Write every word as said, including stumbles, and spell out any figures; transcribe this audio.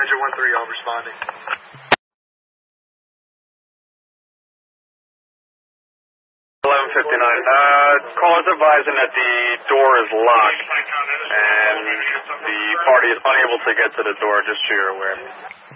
Ranger one three, all responding. eleven fifty-nine. Uh, call is advising that the door is locked, and the party is unable to get to the door, just so you're aware.